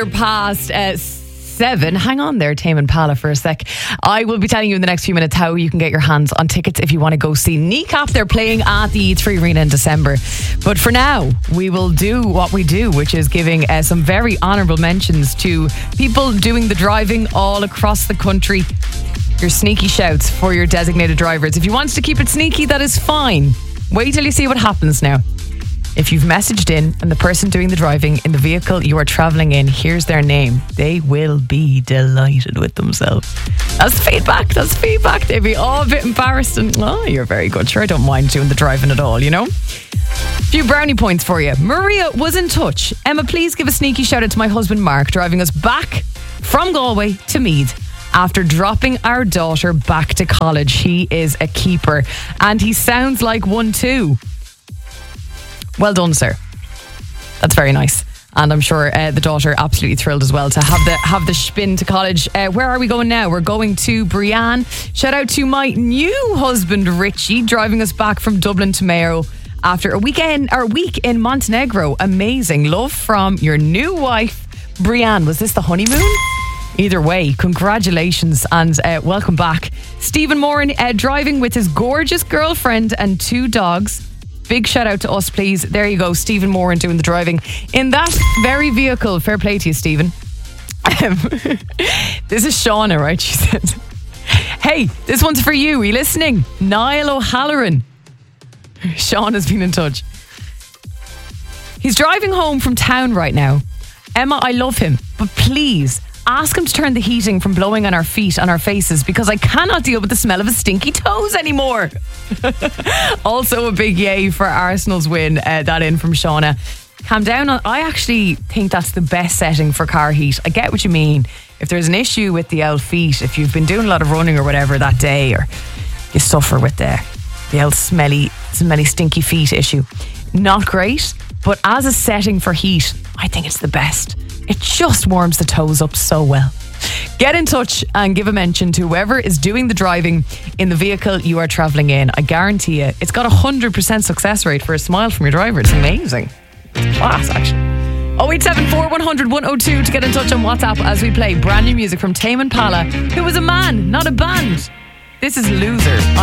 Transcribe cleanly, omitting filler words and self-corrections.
Past 7. Hang on there, Tame Impala, for a sec. I will be telling you in the next few minutes how you can get your hands on tickets if you want to go see Kneecap. They're playing at the E3 Arena in December. But for now, we will do what we do, which is giving some very honourable mentions to people doing the driving all across the country. Your sneaky shouts for your designated drivers. If you want to keep it sneaky, that is fine. Wait till you see what happens now. If you've messaged in and the person doing the driving in the vehicle you are travelling in, here's their name, they will be delighted with themselves. That's feedback. They'd be all a bit embarrassed and, oh, you're very good. Sure, I don't mind doing the driving at all, you know? A few brownie points for you. Maria was in touch. Emma, please give a sneaky shout out to my husband Mark, driving us back from Galway to Meath after dropping our daughter back to college. He is a keeper and he sounds like one too. Well done, sir. That's very nice. And I'm sure the daughter absolutely thrilled as well to have the spin to college. Where are we going now? We're going to Brianne. Shout out to my new husband Richie, driving us back from Dublin to Mayo after a week in Montenegro. Amazing. Love from your new wife, Brianne. Was this the honeymoon? Either way, congratulations and welcome back. Stephen Moran driving with his gorgeous girlfriend and 2 dogs. Big shout out to us, please. There you go, Stephen Moran doing the driving in that very vehicle. Fair play to you, Stephen. This is Shauna, right? She said, hey, this one's for you. Are you listening? Niall O'Halloran. Shauna's been in touch. He's driving home from town right now. Emma, I love him, but please ask him to turn the heating from blowing on our feet, on our faces, because I cannot deal with the smell of his stinky toes anymore. Also a big yay for Arsenal's win. That in from Shauna. Calm down. I actually think that's the best setting for car heat. I get what you mean. If there's an issue with the old feet, if you've been doing a lot of running or whatever that day, or you suffer with the old smelly stinky feet issue, not great. But as a setting for heat, I think it's the best. It just warms the toes up so well. Get in touch and give a mention to whoever is doing the driving in the vehicle you are travelling in. I guarantee you, it's got 100% success rate for a smile from your driver. It's amazing. It's class, actually. 0874 100 102 to get in touch on WhatsApp as we play brand new music from Tame Impala, who was a man, not a band. This is Loser.